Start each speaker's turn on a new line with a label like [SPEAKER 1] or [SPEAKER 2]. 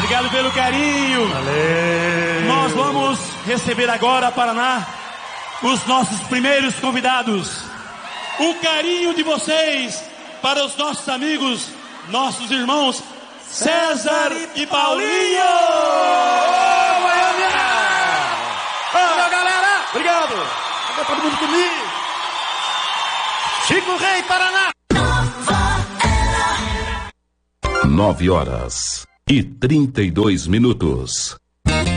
[SPEAKER 1] Obrigado pelo carinho.
[SPEAKER 2] Valeu.
[SPEAKER 1] Nós vamos receber agora, Paraná, os nossos primeiros convidados. O carinho de vocês para os nossos amigos, nossos irmãos César e Paulinho.
[SPEAKER 2] Valeu, galera. Obrigado. Valeu todo mundo comigo. Chico Rei, Paraná.
[SPEAKER 3] 9h32.